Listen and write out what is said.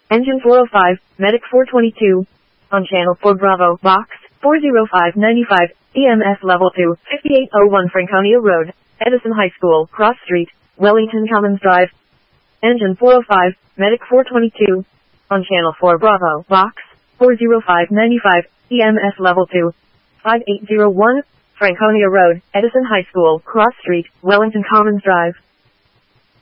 Engine 405, Medic 422. On Channel 4 Bravo, Box 40595, EMS Level 2, 5801 Franconia Road, Edison High School, Cross Street, Wellington Commons Drive. Engine 405, Medic 422. On Channel 4 Bravo, Box 40595, EMS Level 2, 5801, Franconia Road, Edison High School, Cross Street, Wellington Commons Drive.